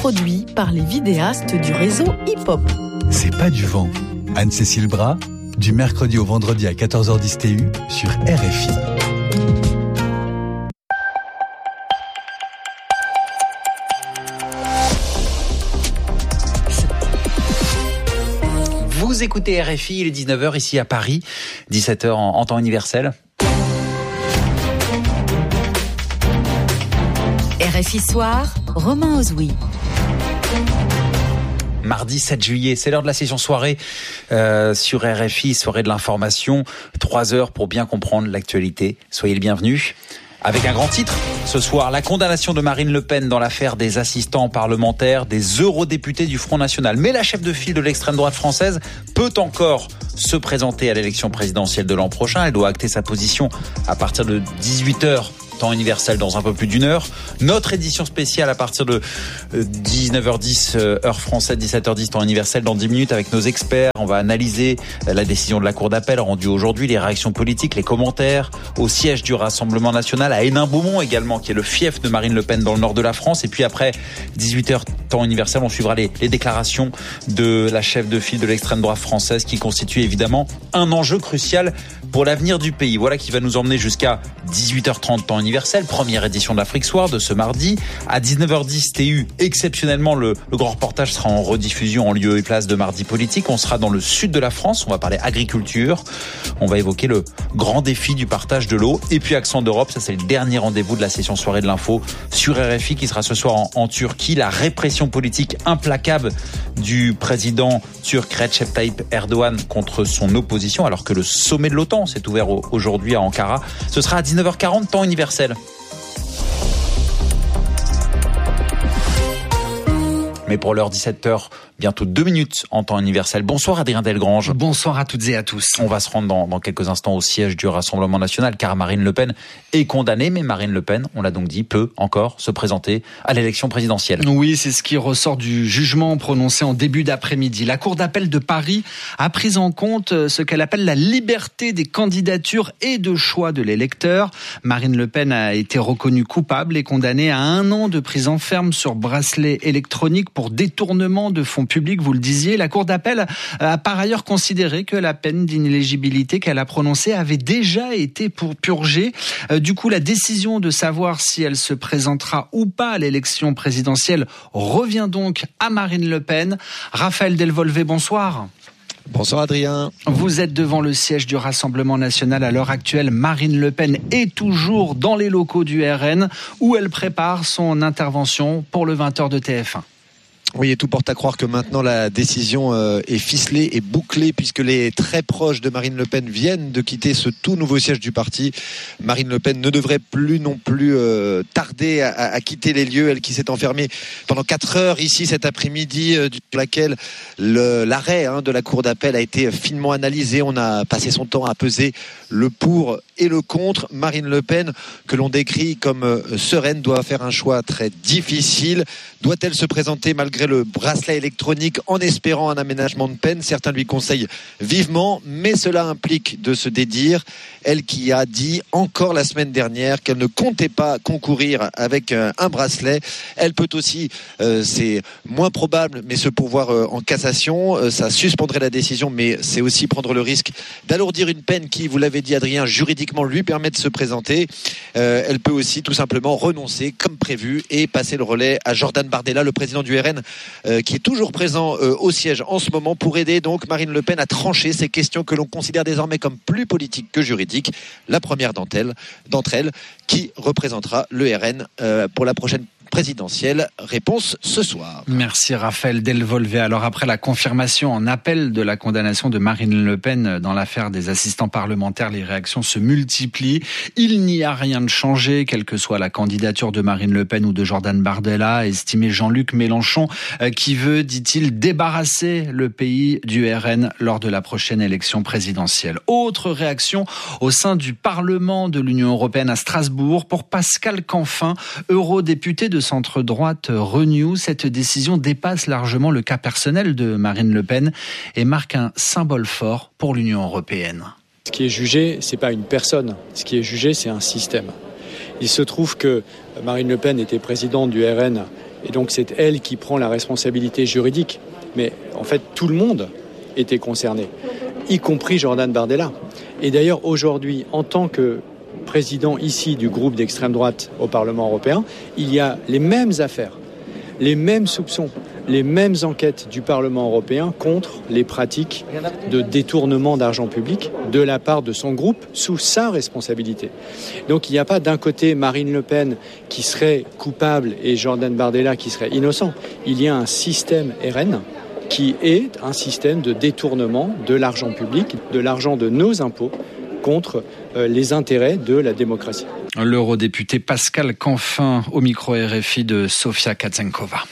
produit par les vidéastes du réseau hip-hop. C'est pas du vent. Anne-Cécile Bras, du mercredi au vendredi à 14h10 TU sur RFI. Vous écoutez RFI, il est 19h ici à Paris, 17h en temps universel. RFI Soir, Romain Ozoui. Mardi 7 juillet, c'est l'heure de la session soirée sur RFI, soirée de l'information. 3 heures pour bien comprendre l'actualité. Soyez le bienvenu. Avec un grand titre, ce soir, la condamnation de Marine Le Pen dans l'affaire des assistants parlementaires, des eurodéputés du Front National. Mais la chef de file de l'extrême droite française peut encore se présenter à l'élection présidentielle de l'an prochain. Elle doit acter sa position à partir de 18h. Temps universel dans un peu plus d'une heure. Notre édition spéciale à partir de 19h10 heure française, 17h10 temps universel dans 10 minutes avec nos experts. On va analyser la décision de la Cour d'appel rendue aujourd'hui, les réactions politiques, les commentaires au siège du Rassemblement national à Hénin-Beaumont également, qui est le fief de Marine Le Pen dans le nord de la France. Et puis après 18h temps universel, on suivra les déclarations de la chef de file de l'extrême droite française qui constitue évidemment un enjeu crucial pour l'avenir du pays. Voilà qui va nous emmener jusqu'à 18h30 temps universel, première édition d'Afrique Soir de ce mardi. À 19h10 TU, exceptionnellement, le grand reportage sera en rediffusion en lieu et place de Mardi Politique. On sera dans le sud de la France, on va parler agriculture. On va évoquer le grand défi du partage de l'eau. Et puis Accent d'Europe, ça c'est le dernier rendez-vous de la session soirée de l'info sur RFI qui sera ce soir en Turquie. La répression politique implacable du président turc Recep Tayyip Erdogan contre son opposition alors que le sommet de l'OTAN s'est ouvert aujourd'hui à Ankara. Ce sera à 19h40 temps universel. Mais pour l'heure 17h, bientôt 2 minutes en temps universel. Bonsoir Adrien Delgrange. Bonsoir à toutes et à tous. On va se rendre dans quelques instants au siège du Rassemblement national car Marine Le Pen est condamnée. Mais Marine Le Pen, on l'a donc dit, peut encore se présenter à l'élection présidentielle. Oui, c'est ce qui ressort du jugement prononcé en début d'après-midi. La Cour d'appel de Paris a pris en compte ce qu'elle appelle la liberté des candidatures et de choix de l'électeur. Marine Le Pen a été reconnue coupable et condamnée à 1 an de prison ferme sur bracelet électronique pour détournement de fonds publics, vous le disiez. La Cour d'appel a par ailleurs considéré que la peine d'inéligibilité qu'elle a prononcée avait déjà été purgée. Du coup, la décision de savoir si elle se présentera ou pas à l'élection présidentielle revient donc à Marine Le Pen. Raphaël Delvolvé, bonsoir. Bonsoir Adrien. Vous êtes devant le siège du Rassemblement national à l'heure actuelle. Marine Le Pen est toujours dans les locaux du RN où elle prépare son intervention pour le 20h de TF1. Oui, et tout porte à croire que maintenant la décision est ficelée et bouclée puisque les très proches de Marine Le Pen viennent de quitter ce tout nouveau siège du parti. Marine Le Pen ne devrait plus non plus tarder à quitter les lieux, elle qui s'est enfermée pendant 4 heures ici cet après-midi, sur laquelle l'arrêt de la Cour d'appel a été finement analysé. On a passé son temps à peser le pour et le contre. Marine Le Pen, que l'on décrit comme sereine, doit faire un choix très difficile. Doit-elle se présenter malgré le bracelet électronique en espérant un aménagement de peine? Certains lui conseillent vivement, mais cela implique de se dédire. Elle qui a dit encore la semaine dernière qu'elle ne comptait pas concourir avec un bracelet. Elle peut aussi, c'est moins probable, mais se pourvoir en cassation. Ça suspendrait la décision, mais c'est aussi prendre le risque d'alourdir une peine qui, vous l'avez dit Adrien, juridiquement lui permet de se présenter. Elle peut aussi tout simplement renoncer comme prévu et passer le relais à Jordan Bardella, le président du RN, qui est toujours présent au siège en ce moment pour aider donc Marine Le Pen à trancher ces questions que l'on considère désormais comme plus politiques que juridiques. La première d'entre elles qui représentera le RN pour la prochaine présidentielle. Réponse ce soir. Merci Raphaël Delvolvé. Alors après la confirmation en appel de la condamnation de Marine Le Pen dans l'affaire des assistants parlementaires, les réactions se multiplient. Il n'y a rien de changé, quelle que soit la candidature de Marine Le Pen ou de Jordan Bardella, estimé Jean-Luc Mélenchon, qui veut, dit-il, débarrasser le pays du RN lors de la prochaine élection présidentielle. Autre réaction au sein du Parlement de l'Union européenne à Strasbourg pour Pascal Canfin, eurodéputé de centre-droite Renew. Cette décision dépasse largement le cas personnel de Marine Le Pen et marque un symbole fort pour l'Union européenne. Ce qui est jugé, c'est pas une personne. Ce qui est jugé, c'est un système. Il se trouve que Marine Le Pen était présidente du RN et donc c'est elle qui prend la responsabilité juridique. Mais en fait, tout le monde était concerné, y compris Jordan Bardella. Et d'ailleurs, aujourd'hui, en tant que président ici du groupe d'extrême droite au Parlement européen, il y a les mêmes affaires, les mêmes soupçons, les mêmes enquêtes du Parlement européen contre les pratiques de détournement d'argent public de la part de son groupe sous sa responsabilité. Donc il n'y a pas d'un côté Marine Le Pen qui serait coupable et Jordan Bardella qui serait innocent. Il y a un système RN qui est un système de détournement de l'argent public, de l'argent de nos impôts contre les intérêts de la démocratie. L'eurodéputé Pascal Canfin au micro RFI de Sofia Katsenkova.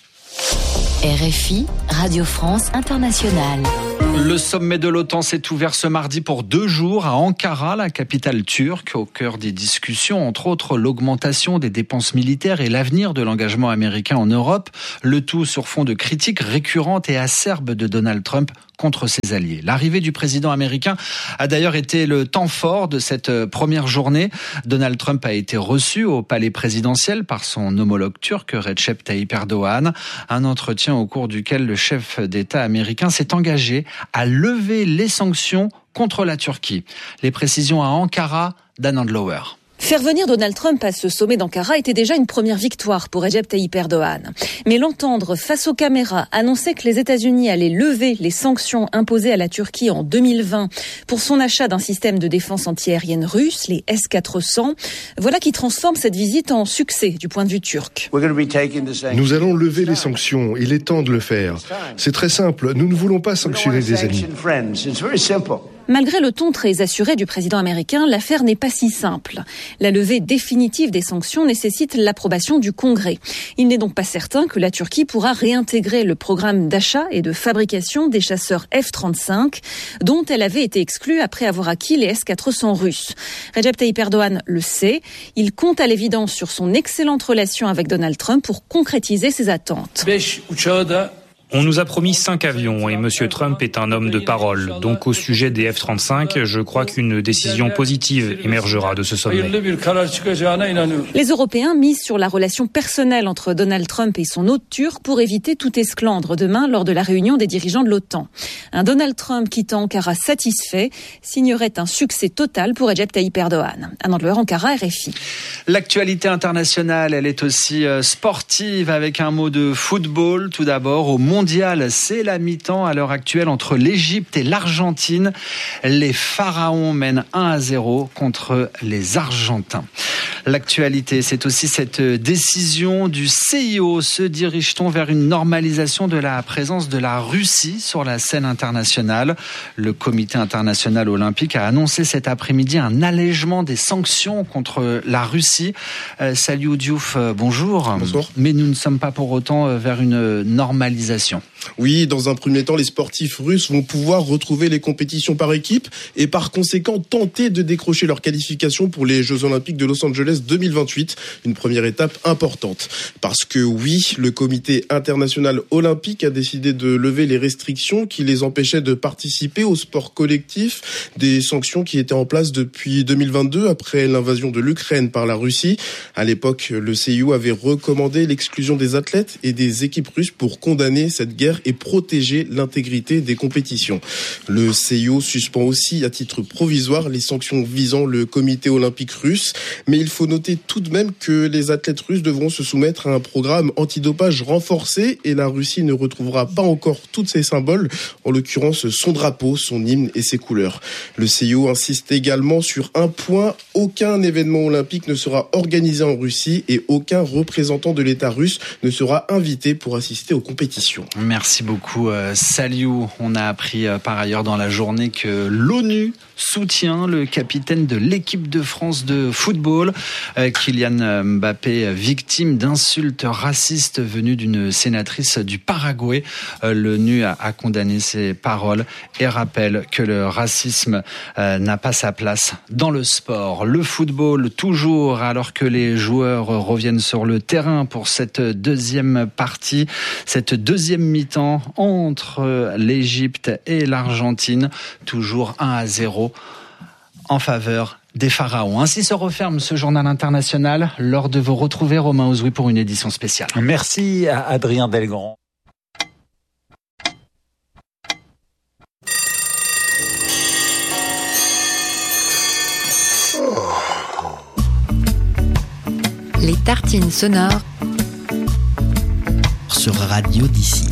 RFI, Radio France Internationale. Le sommet de l'OTAN s'est ouvert ce mardi pour 2 jours à Ankara, la capitale turque, au cœur des discussions, entre autres l'augmentation des dépenses militaires et l'avenir de l'engagement américain en Europe, le tout sur fond de critiques récurrentes et acerbes de Donald Trump contre ses alliés. L'arrivée du président américain a d'ailleurs été le temps fort de cette première journée. Donald Trump a été reçu au palais présidentiel par son homologue turc Recep Tayyip Erdogan. Un entretien au cours duquel le chef d'État américain s'est engagé à lever les sanctions contre la Turquie. Les précisions à Ankara d'Anand Lower. Faire venir Donald Trump à ce sommet d'Ankara était déjà une première victoire pour Recep Tayyip Erdogan. Mais l'entendre face aux caméras annoncer que les États-Unis allaient lever les sanctions imposées à la Turquie en 2020 pour son achat d'un système de défense antiaérienne russe, les S-400, voilà qui transforme cette visite en succès du point de vue turc. Nous allons lever les sanctions, il est temps de le faire. C'est très simple, nous ne voulons pas sanctionner des ennemis. Malgré le ton très assuré du président américain, l'affaire n'est pas si simple. La levée définitive des sanctions nécessite l'approbation du Congrès. Il n'est donc pas certain que la Turquie pourra réintégrer le programme d'achat et de fabrication des chasseurs F-35, dont elle avait été exclue après avoir acquis les S-400 russes. Recep Tayyip Erdogan le sait. Il compte à l'évidence sur son excellente relation avec Donald Trump pour concrétiser ses attentes. On nous a promis 5 avions et M. Trump est un homme de parole. Donc au sujet des F-35, je crois qu'une décision positive émergera de ce sommet. Les Européens misent sur la relation personnelle entre Donald Trump et son hôte turc pour éviter tout esclandre demain lors de la réunion des dirigeants de l'OTAN. Un Donald Trump quittant Ankara satisfait signerait un succès total pour Recep Tayyip Erdogan. Anand Lower, Ankara, RFI. L'actualité internationale, elle est aussi sportive avec un mot de football. Tout d'abord, au mondial, c'est la mi-temps à l'heure actuelle entre l'Égypte et l'Argentine. Les Pharaons mènent 1-0 contre les Argentins. L'actualité, c'est aussi cette décision du CIO. Se dirige-t-on vers une normalisation de la présence de la Russie sur la scène internationale? Le Comité international olympique a annoncé cet après-midi un allègement des sanctions contre la Russie. Saliou Diouf, bonjour. Bonjour. Mais nous ne sommes pas pour autant vers une normalisation. Oui, dans un premier temps, les sportifs russes vont pouvoir retrouver les compétitions par équipe et par conséquent tenter de décrocher leur qualification pour les Jeux Olympiques de Los Angeles 2028. Une première étape importante. Parce que oui, le Comité international olympique a décidé de lever les restrictions qui les empêchaient de participer au sport collectif, des sanctions qui étaient en place depuis 2022 après l'invasion de l'Ukraine par la Russie. À l'époque, le CIO avait recommandé l'exclusion des athlètes et des équipes russes pour condamner cette guerre et protéger l'intégrité des compétitions. Le CIO suspend aussi à titre provisoire les sanctions visant le comité olympique russe, mais il faut noter tout de même que les athlètes russes devront se soumettre à un programme antidopage renforcé et la Russie ne retrouvera pas encore tous ses symboles, en l'occurrence son drapeau, son hymne et ses couleurs. Le CIO insiste également sur un point, aucun événement olympique ne sera organisé en Russie et aucun représentant de l'État russe ne sera invité pour assister aux compétitions. Merci beaucoup Saliou. On a appris par ailleurs dans la journée que l'ONU soutient le capitaine de l'équipe de France de football, Kylian Mbappé, victime d'insultes racistes venues d'une sénatrice du Paraguay. L'ONU a condamné ces paroles et rappelle que le racisme n'a pas sa place dans le sport. Le football toujours, alors que les joueurs reviennent sur le terrain pour cette deuxième partie, cette deuxième mi-temps entre l'Égypte et l'Argentine, toujours 1-0 en faveur des pharaons. Ainsi se referme ce journal international. L'heure de vous retrouver, Romain Ozoui, pour une édition spéciale. Merci à Adrien Delgrand. Les tartines sonores sur Radio d'ici.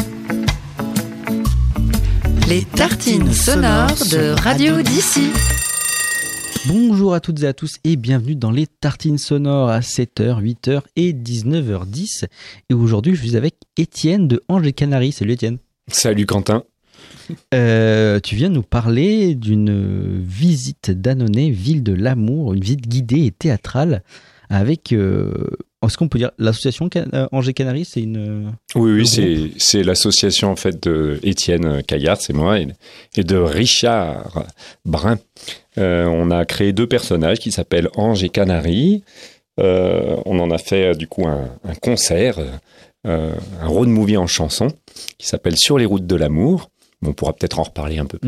Les tartines sonores de Radio d'ici. Bonjour à toutes et à tous et bienvenue dans les tartines sonores à 7h, 8h et 19h10. Et aujourd'hui, je suis avec Étienne de Anges et Canaries. Salut Étienne. Salut Quentin. Tu viens nous parler d'une visite d'Annonay, ville de l'amour, une visite guidée et théâtrale avec, est-ce qu'on peut dire l'association Anges et Canaries, c'est une... Oui, c'est l'association en fait de Étienne Caillard, c'est moi, et de Richard Brun. On a créé 2 personnages qui s'appellent Anges et Canaries. On en a fait du coup un concert, un road movie en chanson qui s'appelle Sur les routes de l'amour. On pourra peut-être en reparler un peu